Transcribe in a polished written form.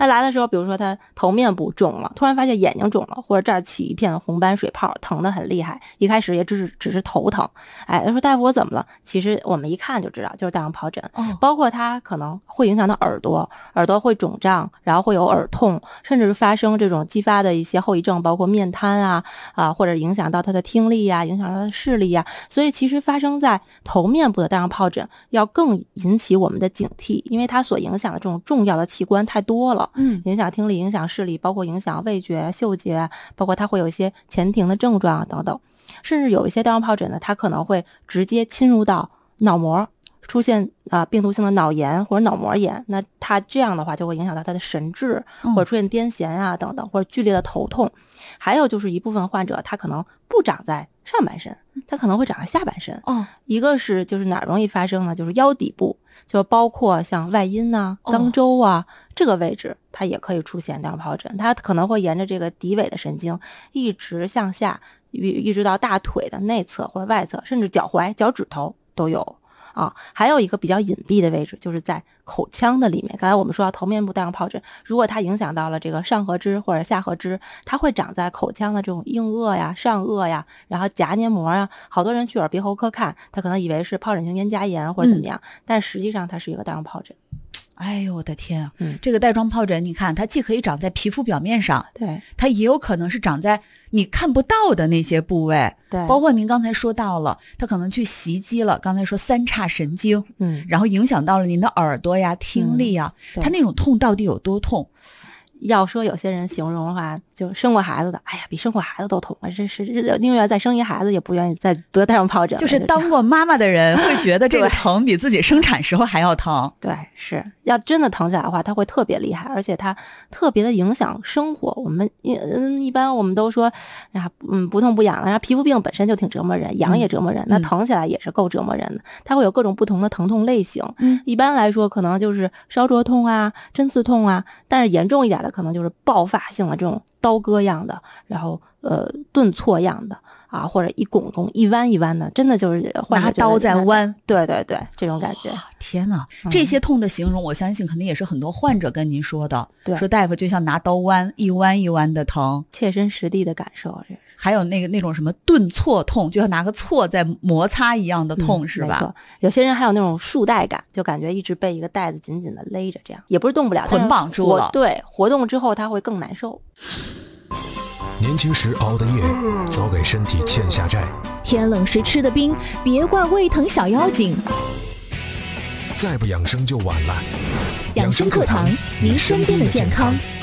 他来的时候，比如说他头面部肿了，突然发现眼睛肿了，或者这儿起一片红斑水泡，疼得很厉害，一开始也只是头疼，哎，他说大夫我怎么了？其实我们一看就知道就是带状疱疹，包括它可能会影响到耳朵会肿胀，然后会有耳痛，甚至是发生这种继发的一些后遗症，包括面瘫或者影响到他的听力影响到他的视力所以其实发生在头面部的带状疱疹要更引起我们的警惕，因为它所影响的这种重要的器官太多了，影响听力，影响视力，包括影响味觉、嗅觉，包括它会有一些前庭的症状等等，甚至有一些带状疱疹呢，它可能会直接侵入到脑膜，出现病毒性的脑炎或者脑膜炎，那它这样的话就会影响到它的神志，或者出现癫痫等等，或者剧烈的头痛。还有就是一部分患者他可能不长在上半身，他可能会长在下半身。一个是就是哪儿容易发生呢？就是腰底部，就包括像外阴肛周这个位置它也可以出现带状疱疹，它可能会沿着这个骶尾的神经一直向下，一直到大腿的内侧或者外侧，甚至脚踝、脚趾头都有。还有一个比较隐蔽的位置，就是在口腔的里面。刚才我们说到头面部带状疱疹，如果它影响到了这个上颌支或者下颌支，它会长在口腔的这种硬腭上颚然后颊黏膜好多人去耳鼻喉科看，他可能以为是疱疹性咽颊炎或者怎么样，但实际上它是一个带状疱疹。 哎呦我的天啊！这个带状疱疹，你看它既可以长在皮肤表面上， 对， 它也有可能是长在你看不到的那些部位， 对， 包括您刚才说到了，它可能去袭击了，刚才说三叉神经，然后影响到了您的耳朵听力它那种痛到底有多痛？ 要说有些人形容的话，就生过孩子的，哎呀，比生过孩子都痛，这是宁愿再生一孩子也不愿意再得带状疱疹。 就是当过妈妈的人会觉得这个疼比自己生产时候还要疼。 对，是要真的疼起来的话，它会特别厉害，而且它特别的影响生活。我们一般我们都说，不痛不痒的，然后皮肤病本身就挺折磨人，痒也折磨人，那疼起来也是够折磨人的。它会有各种不同的疼痛类型。一般来说可能就是烧灼痛针刺痛但是严重一点的可能就是爆发性的这种刀割样的，然后顿挫样的或者一拱一弯一弯的，真的就是拿刀在剜。 对对对，这种感觉。 天哪，这些痛的形容我相信肯定也是很多患者跟您说的，说大夫就像拿刀剜，一弯一弯的疼， 切身实地的感受。这是还有那种什么顿挫痛，就像拿个锉在摩擦一样的痛，是吧？ 没错，有些人还有那种束带感，就感觉一直被一个带子紧紧的勒着，这样也不是动不了， 捆绑住了。 对，活动之后他会更难受。 年轻时熬的夜，早给身体欠下债。 天冷时吃的冰，别怪胃疼小妖精。 再不养生就晚了。 养生课堂，您身边的健康。